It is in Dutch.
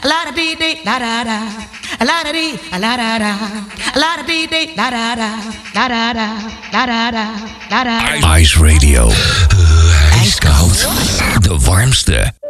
la da dee dee la da da, la da dee la da da, la da dee dee la da da, la da da, la da da, la da da. Ice Radio. IJskoud. De warmste.